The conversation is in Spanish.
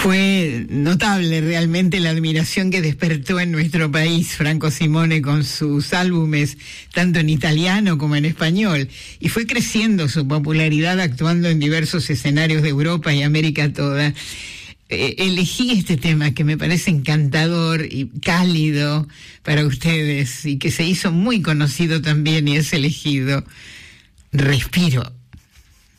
Fue notable realmente la admiración que despertó en nuestro país Franco Simone con sus álbumes, tanto en italiano como en español, y fue creciendo su popularidad actuando en diversos escenarios de Europa y América toda. Elegí este tema que me parece encantador y cálido para ustedes y que se hizo muy conocido también y es elegido. Respiro.